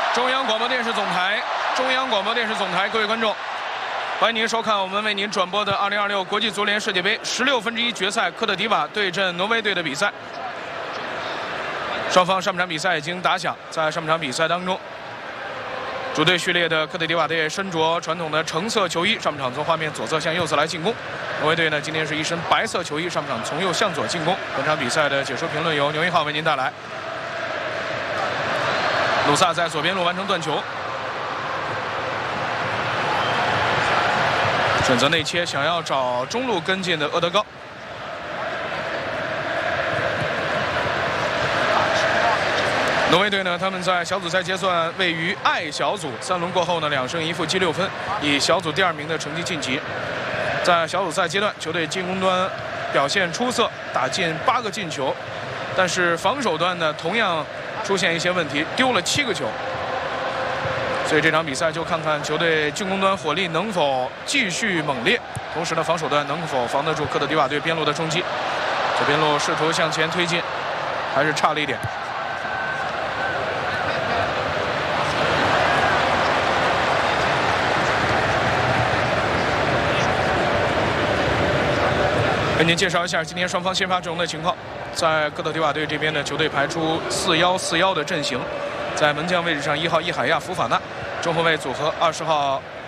中央广播电视总台，各位观众，欢迎您收看我们为您转播的2026国际足联世界杯16分之一决赛，科特迪瓦对阵挪威队的比赛。双方上半场比赛已经打响，在上半场比赛当中，主队序列的科特迪瓦队身着传统的橙色球衣，上半场从画面左侧向右侧来进攻。挪威队呢，今天是一身白色球衣，上半场从右向左进攻。本场比赛的解说评论由牛一号为您带来。鲁萨在左边路完成断球，选择内切，想要找中路跟进的厄德高。挪威队呢，他们在小组赛阶段位于I小组，3轮过后呢，2胜1负积6分，以小组第2名的成绩晋级。在小组赛阶段，球队进攻端表现出色，打进8个进球，但是防守端呢，同样出现一些问题，丢了7个球。所以这场比赛就看看球队进攻端火力能否继续猛烈，同时呢，防守端能否防得住科特迪瓦队边路的冲击。左边路试图向前推进，还是差了一点。给您介绍一下今天双方先发阵容的情况。在科特迪瓦队这边的球队排出4-1-4-1的阵型，在门将位置上1号伊海亚·福法纳，中后卫组合20号